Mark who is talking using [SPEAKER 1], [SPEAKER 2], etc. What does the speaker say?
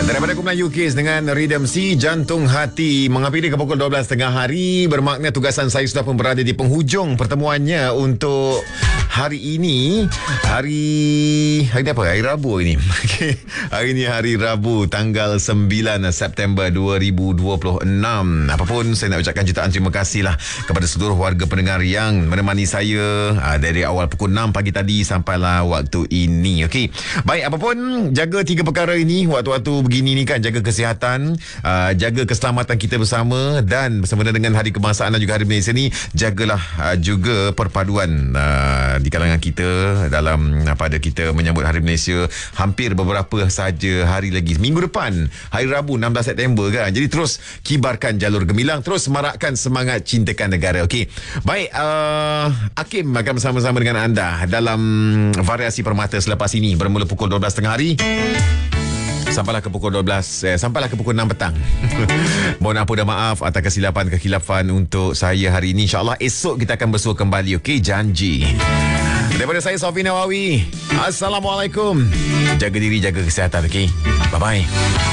[SPEAKER 1] Daripada aku Melayu Kes dengan Rhythm Si Jantung Hati mengakhiri ke pukul 12 tengah hari. Bermakna tugasan saya sudah pun berada di penghujung pertemuannya untuk hari ini. Hari apa? Hari Rabu ini. Okay. Hari ini hari Rabu tanggal 9 September 2026. Apapun saya nak ucapkan jutaan terima kasih lah kepada seluruh warga pendengar yang menemani saya dari awal pukul 6 pagi tadi sampailah waktu ini. Okey. Baik, apapun jaga tiga perkara ini waktu-waktu begini ni kan, jaga kesihatan, jaga keselamatan kita bersama, dan bersama dengan Hari Kebangsaan dan juga Hari Malaysia ni jagalah juga perpaduan di kalangan kita dalam pada kita menyambut Hari Malaysia. Hampir beberapa saja hari lagi, minggu depan hari Rabu 16 September kan. Jadi terus kibarkan jalur gemilang, terus marakkan semangat cintakan negara. Okey. Baik, Hakim akan bersama-sama dengan anda dalam variasi permata selepas ini bermula pukul 12 tengah hari sampailah ke pukul 12 sampailah ke pukul 6 petang. Mohon ampun dan maaf atas kesilapan untuk saya hari ini. InsyaAllah esok kita akan bersua kembali. Okey, janji. Daripada saya Sofi Nawawi, Assalamualaikum. Jaga diri, jaga kesihatan. Okey, bye-bye.